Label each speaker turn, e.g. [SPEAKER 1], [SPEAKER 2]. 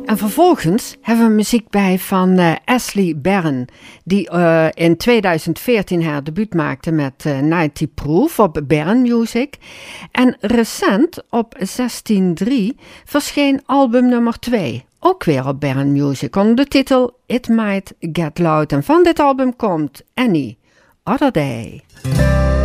[SPEAKER 1] En vervolgens hebben we muziek bij van Ashley Barron, die in 2014 haar debuut maakte met 90 Proof op Barron Music. En recent, op 16/3, verscheen album nummer 2, ook weer op Barron Music, onder de titel It Might Get Loud. En van dit album komt Any Other Day.